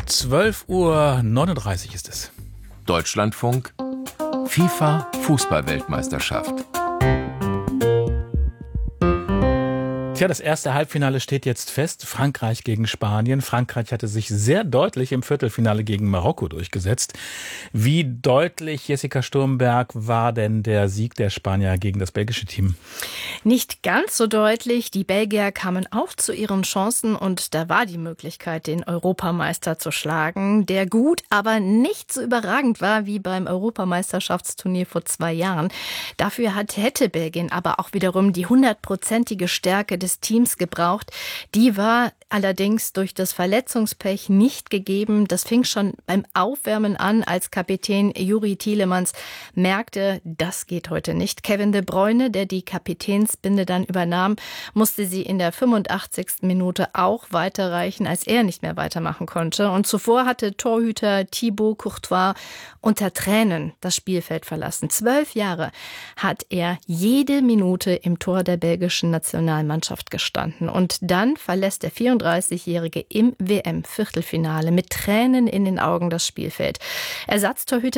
12:39 Uhr ist es. Deutschlandfunk, FIFA Fußball-Weltmeisterschaft. Tja, das erste Halbfinale steht jetzt fest. Frankreich gegen Spanien. Frankreich hatte sich sehr deutlich im Viertelfinale gegen Marokko durchgesetzt. Wie deutlich, Jessica Sturmberg, war denn der Sieg der Spanier gegen das belgische Team? Nicht ganz so deutlich. Die Belgier kamen auch zu ihren Chancen und da war die Möglichkeit, den Europameister zu schlagen, der gut, aber nicht so überragend war wie beim Europameisterschaftsturnier vor 2 Jahren. Dafür hätte Belgien aber auch wiederum die 100%ige Stärke des Teams gebraucht. Die war allerdings durch das Verletzungspech nicht gegeben. Das fing schon beim Aufwärmen an, als Kapitän Juri Tielemans merkte, das geht heute nicht. Kevin De Bruyne, der die Kapitänsbinde dann übernahm, musste sie in der 85. Minute auch weiterreichen, als er nicht mehr weitermachen konnte. Und zuvor hatte Torhüter Thibaut Courtois unter Tränen das Spielfeld verlassen. 12 Jahre hat er jede Minute im Tor der belgischen Nationalmannschaft gestanden. Und dann verlässt der 34-Jährige im WM-Viertelfinale mit Tränen in den Augen das Spielfeld. Ersatztorhüter